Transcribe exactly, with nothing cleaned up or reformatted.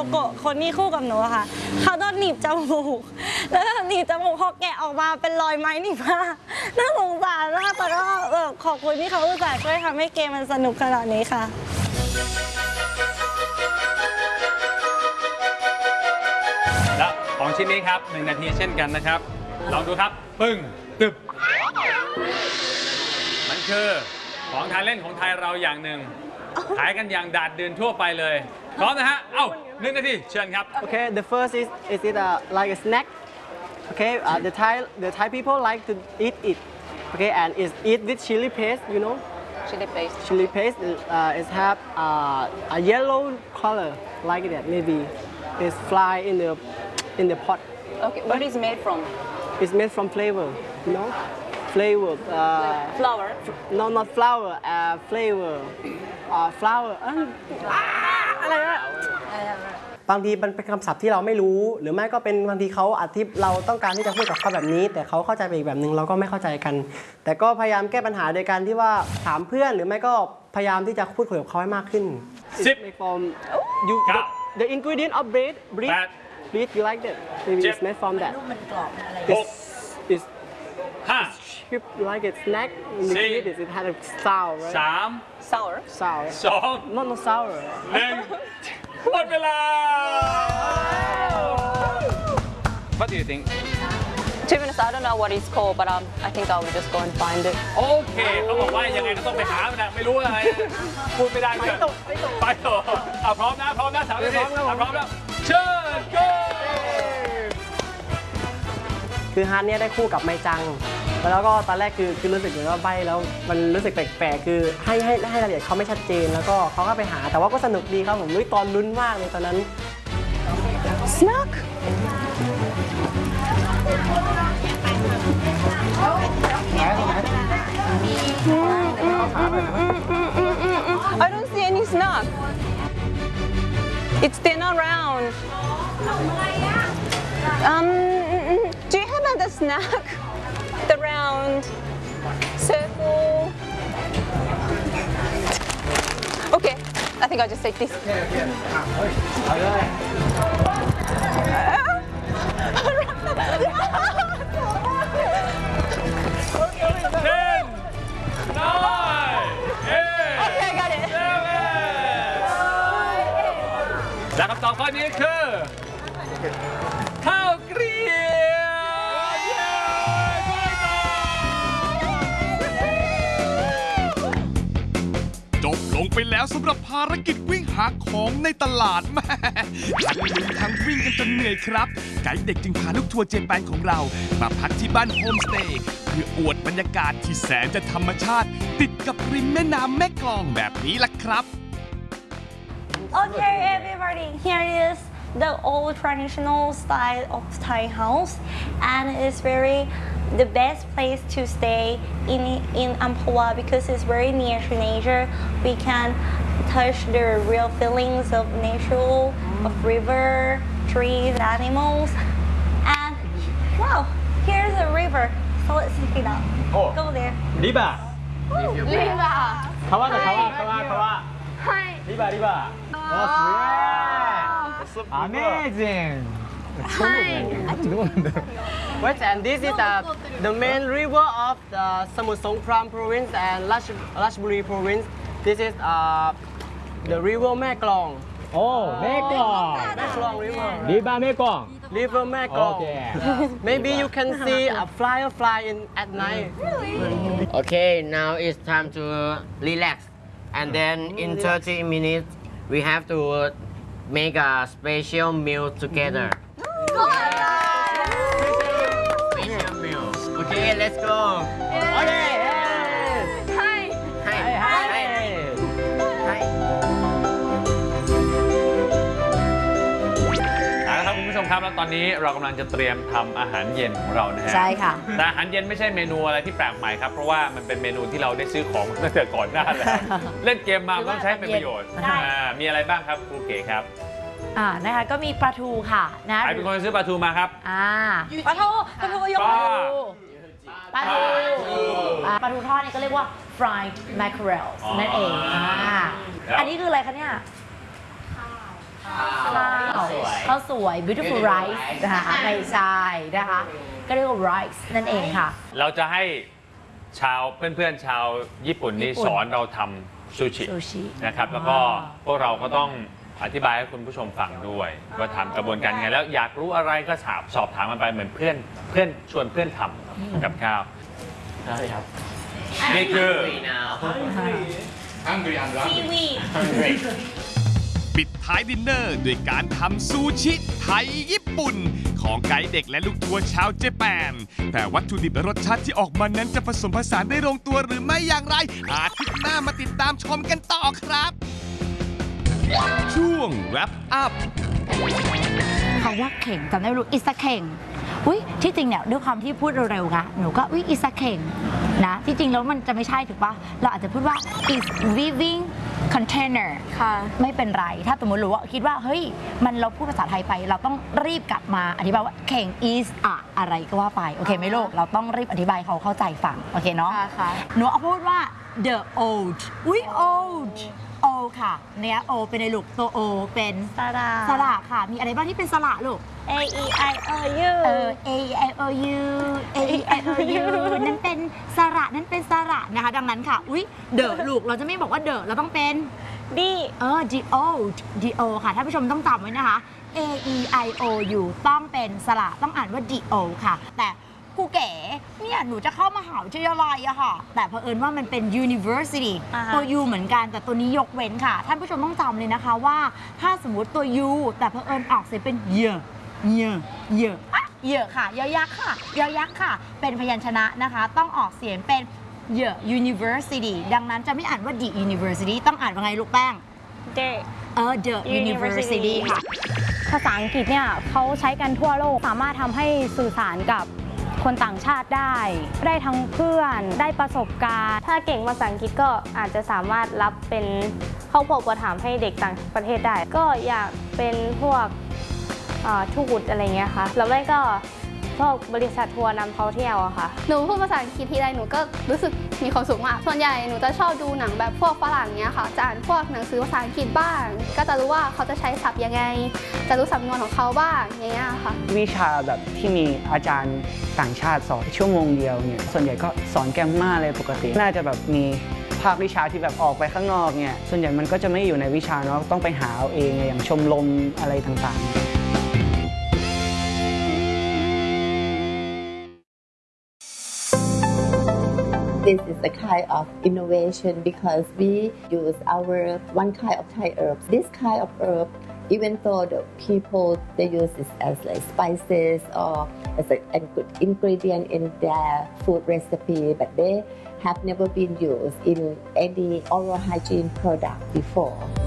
โกะคนนี้คู่กับหนูอะค่ะเขาโดนหนีบจมูกแล้วหนีบจมูกพอแกะออกมาเป็นรอยไม้หนีบผ้าน่าสงสารมากแต่ก็แบบขอบคุณที่เขาอุตส่าห์ช่วยทำให้เกมมันสนุกขนาดนี้ค่ะแล้วของชิ้นนี้ครับหนึ่งนาทีเช่นกันนะครับลองดูครับปึ้งตึบมันคือของทานเล่นของไทยเราอย่างหนึ่งขายกันอย่างดาดดื่นทั่วไปเลยพร้อมนะฮะเอ้าหนึ่งนาทีเชิญครับ Okay, the first is is it a like a snack? Okay, uh, the Thai the Thai people like to eat it. Okay, and it's eat with chili paste, you know. Chili paste. Chili paste uh, is have uh, a yellow color like that. Maybe it's fly in the in the pot. Okay, what is made from? It's made from flavor, you know. Flavor. Uh, Flour. no, not flour. Uh, flavor. Uh, flour. อะไรอะบางทีมันเป็นคำศัพท์ที่เราไม่รู้หรือไม่ก็เป็นบางทีเขาอธิบเราต้องการที่จะพูดกับเขาแบบนี้ แต่เขาเข้าใจไปอีกแบบหนึ่งเราก็ไม่เข้าใจกัน แต่ก็พยายามแก้ปัญหาโดยการที่ว่าถามเพื่อนหรือไม่ก็พยายามที่จะพูดคุยกับเขาให้มากขึ้นสิบ from you the, the ingredient of bread bread bread you like that maybe it's made from that มันกรอบอะไร it's it's ห้า chip like a snack in the bread it has a sour right สาม Sour. sour สอง not not sour หนึ่งหมดเวลา What do you think? To be honest, I don't know what it's called, but um, I think I will just go and find it. โอเคเขาบอกว่ายังไงก็ต้องไปหามันนะไม่รู้อะไรพูดไม่ได้เลยไปต่อไปต่อเอาพร้อมนะพร้อมนะสามนาทีพร้อมแล้วเชิญ go คือฮาร์ดเนี่ยได้คู่กับไมจังแล้วก็ตอนแรกคือคือรู้สึกเหมือนว่าใบแล้วมันรู้สึกแปลกๆคือให้ให้ให้รายละเอียดเขาไม่ชัดเจนแล้วก็เขาก็ไปหาแต่ว่าก็สนุกดีครับผมตอนลุ้นมากเลยตอนนั้น Snack. I don't see any snack. It's thin around. Um, do you have the snack? The round circle. Okay, I think I'll just take this. ten nine eight Okay, I got it. seven และคำตอบข้อนี้คือข้าวเกรียบเย้ถูกต้องจบลงไปแล้วสำหรับภารกิจวิ่งหาของในตลาดแม่ทั้งลุยทั้งวิ่งกันจนเหนื่อยครับไกด์เด็กจึงพาลูกทัวร์เจแปนของเรามาพักที่บ้านโฮมสเตย์เพื่ออวดบรรยากาศที่แสนจะธรรมชาติติดกับริมแม่น้ำแม่กลองแบบนี้ล่ะครับ Okay, everybody, here is the old traditional style of Thai house, and it's very the best place to stay in in Amphoe because it's very near to nature. We can touch the real feelings of nature, of river, trees, animals, and wow, here's a river. So let's check it out. Oh. Go there. リバ Lila. ー川だ川川川リバーリバーすげえ Amazing Wait, and this is the, the main river of the Samut Songkhram province and Raj, Rajburi province. This is uh, the river Maeklong. โอ้แม่กลอง Maeklong river. รีบาแม่กลอง River Maeklong. Okay. Maybe you can see a flyer fly in at night. Okay, now it's time to relax. And then in thirty minutes, we have to make a special meal together. Special meal. Okay, let's go. Okay. Hi. Hi. Hi. Hi. เอาละครับคุณผู้ชมครับแล้วตอนนี้เรากำลังจะเตรียมทำอาหารเย็นของเรานะฮะใช่ค่ะแต่อาหารเย็นไม่ใช่เมนูอะไรที่แปลกใหม่ครับเพราะว่ามันเป็นเมนูที่เราได้ซื้อของตั้งแต่ก่อนหน้าแล้วเล่นเกมมาต้องใช้เป็นประโยชน์ได้อ่ามีอะไรบ้างครับครูเก๋ครับอ่านะคะก็มีปลาทูค่ะนะใครเป็นคนซื้อปลาทูมาครับอ่าปลาทูปลาทูยกปลาปลาทูอ่าปลาทูทอดนี่ก็เรียกว่า fried mackerel นั่นเองอ่าอันนี้คืออะไรคะเนี่ยข้าวข้าวสวย beautiful rice นะคะไม่ใช่นะคะก็เรียกว่า rice นั่นเองค่ะเราจะให้ชาวเพื่อนๆชาวญี่ปุ่นนี่ญี่ปุ่นสอนเราทำซูชิซูชินะครับแล้วก็พวกเราก็ต้องอธิบายให้คุณผู้ชมฟังด้วยว่าทำกระบวนการไงแล้วอยากรู้อะไรก็ถามสอบถามมันไปเหมือนเพื่อนเพื่อนชวนเพื่อนทำกับข้าวได้ครับนี่คือปิดท้ายดินเนอร์ด้วยการทำซูชิไทยญี่ปุ่น ของไกด์เด็กและลูกทัวร์ชาวเจแปนแต่วัตถุดิบและรสชาติที่ออกมานั้นจะผสมผสานได้ลงตัวหรือไม่อย่างไรอาทิตย์หน้ามาติดตามชมกันต่อครับ ช่วง wrap up คำว่าเข่งจำได้รู้อิสเข่งอุ้ยที่จริงเนี่ยด้วยความที่พูดเร็วๆนะหนูก็อุ้ยอิสเข่งนะที่จริงแล้วมันจะไม่ใช่ถูกปะเราอาจจะพูดว่า is weaving container ค่ะไม่เป็นไรถ้าสมมติรู้ว่าคิดว่าเฮ้ยมันเราพูดภาษาไทยไปเราต้องรีบกลับมาอธิบายว่าเข่ง is อะอะไรก็ว่าไปโอเคไหมลูกเราต้องรีบอธิบายเขาเข้าใจฟังโอเคเนาะค่ะค่ะหนูเอาพูดว่า the old อุ้ย old o ค่ะเนี่ย o เป็นในลูกตัว o เป็นสระสระค่ะมีอะไรบ้างที่เป็นสระลูก A E I O U เออ A E I O U A E I O U นั่นเป็นสระนั่นเป็นสระนะคะดังนั้นค่ะอุ๊ยเดอะลูกเราจะไม่บอกว่าเดอะเราต้องเป็น D เออ D O D O ค่ะท่านผู้ชมต้องจำไว้นะคะ A E I O U ต้องเป็นสระต้องอ่านว่า D O ค่ะแต่ครูเก๋เนี่ยหนูจะเข้ามหาวิทยาลัยอะค่ะแต่เผอิญว่ามันเป็น university อ่าฮะตัว U เหมือนกันแต่ตัวนี้ยกเว้นค่ะท่านผู้ชมต้องจำเลยนะคะว่าถ้าสมมติตัว U แต่เผอิญออกเสียงเป็นเยอะเยอะเยอะอะเยอะค่ะยอยักษ์ค่ะยอยักษ์ค่ะเป็นพยัญชนะนะคะต้องออกเสียงเป็นเยอะ university ดังนั้นจะไม่อ่านว่า the university ต้องอ่านว่าไงลูกแป้ง D เออ the university ค่ะภาษาอังกฤษเนี่ยเขาใช้กันทั่วโลกสามารถทำให้สื่อสารกับคนต่างชาติได้ได้ทั้งเพื่อนได้ประสบการณ์ถ้าเก่งภาษาอังกฤษก็อาจจะสามารถรับเป็นครอบครัวอุปถัมภ์ให้เด็กต่างประเทศได้ ก็อยากเป็นพวกเอ่อทูตอะไรเงี้ยค่ะแล้วไม่ก็พวกบริษัททัวร์นำเขาเที่ยวอะค่ะหนูพูดภาษาอังกฤษทีไรหนูก็รู้สึกมีความสุขมากส่วนใหญ่หนูจะชอบดูหนังแบบพวกฝรั่งเนี้ยค่ะจะอ่านพวกหนังสือภาษาอังกฤษบ้างก็จะรู้ว่าเขาจะใช้ศัพท์ยังไงจะรู้สำนวนของเขาบ้างอย่างเงี้ยค่ะวิชาแบบที่มีอาจารย์ต่างชาติสอนชั่วโมงเดียวเนี่ยส่วนใหญ่ก็สอนแกมมาเลยปกติน่าจะแบบมีภาควิชาที่แบบออกไปข้างนอกเนี่ยส่วนใหญ่มันก็จะไม่อยู่ในวิชาเนาะต้องไปหาเอาเองอย่างชมรมอะไรต่างๆ This is a kind of innovation because we use our one kind of Thai herbs. This kind of herb, even though the people they use it as like spices or as a, a good ingredient in their food recipe, but they have never been used in any oral hygiene product before.